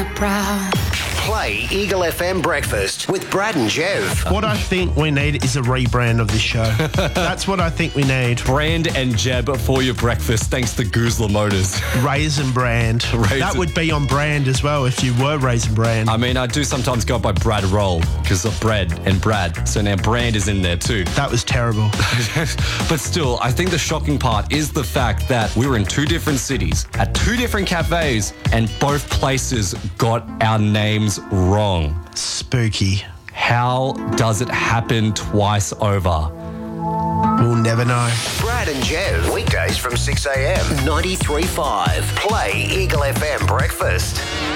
proud. Play Eagle FM Breakfast with Brad and Jev. What I think we need is a rebrand of this show. That's what I think we need. Brand and Jeb for your breakfast, thanks to Goozler Motors. Raisin Brand. That would be on brand as well if you were Raisin Brand. I mean, I do sometimes go by Brad Roll because of bread and Brad. So now brand is in there too. That was terrible. But still, I think the shocking part is the fact that we were in two different cities at two different cafes and both places got our names wrong. Spooky. How does it happen twice over? We'll never know. Brad and Jev, weekdays from 6 a.m. 93.5. Play Eagle FM Breakfast.